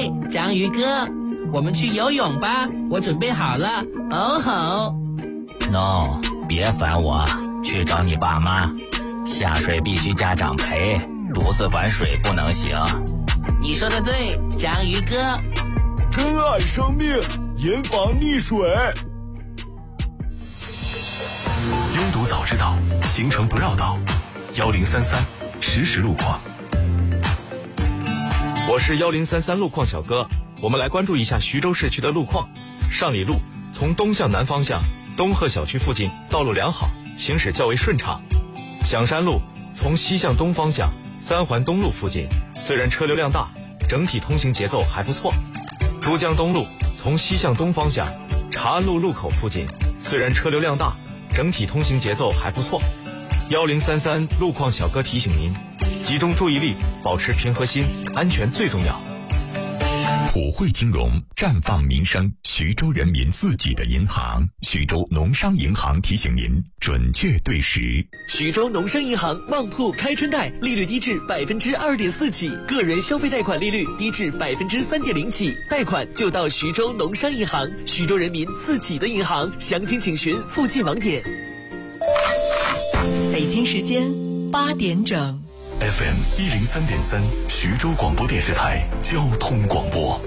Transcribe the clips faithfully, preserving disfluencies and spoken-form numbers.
对，章鱼哥，我们去游泳吧，我准备好了。哦吼 ！No， 别烦我，去找你爸妈。下水必须家长陪，独自玩水不能行。 你说的对，章鱼哥。 珍爱生命，严防溺水。 拥堵早知道，行程不绕道。幺零三三实时路况。 我是幺零三三路况小哥，我们来关注一下徐州市区的路况。上里路从东向南方向，东鹤小区附近道路良好，行驶较为顺畅。响山路从西向东方向，三环东路附近虽然车流量大，整体通行节奏还不错。珠江东路从西向东方向，长安路路口附近虽然车流量大，整体通行节奏还不错。幺零三三路况小哥提醒您，集中注意力，保持平和心，安全最重要。 普惠金融绽放民生，徐州人民自己的银行，徐州农商银行提醒您准确对时。 徐州农商银行旺铺开春贷，利率低至百分之二点四起，个人消费贷款利率低至百分之三点零起，贷款就到徐州农商银行，徐州人民自己的银行，详情请询附近网点。 北京时间八点整。 F M 一零三点三，徐州广播电视台交通广播。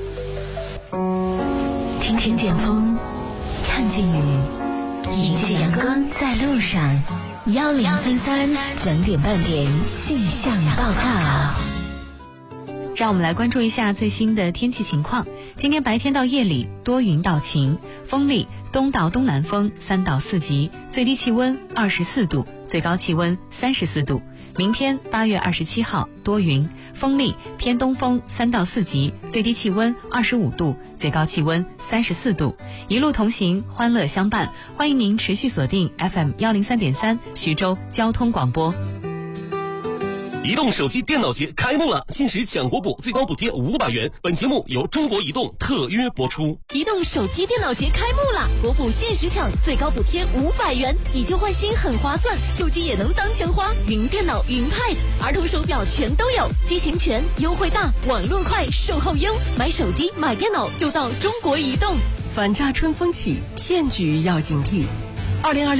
听听见风，看见雨，迎着阳光在路上。幺零三三整点半点气象报告。 让我们来关注一下最新的天气情况。今天白天到夜里多云到晴，风力东到东南风三到四级，最低气温二十四度，最高气温三十四度。明天八月二十七号多云，风力偏东风三到四级，最低气温二十五度，最高气温三十四度。一路同行，欢乐相伴，欢迎您持续锁定 F M 幺零三点三徐州交通广播。 移动手机电脑节开幕了，限时抢国补，最高补贴五百元。本节目由中国移动特约播出。 移动手机电脑节开幕了，国补限时抢，最高补贴五百元，以旧换新很划算，旧机也能当钱花。云电脑、云 Pad、儿童手表全都有，机型全，优惠大，网络快，售后优。买手机、买电脑就到中国移动。 反诈春风起，骗局要警惕。二零二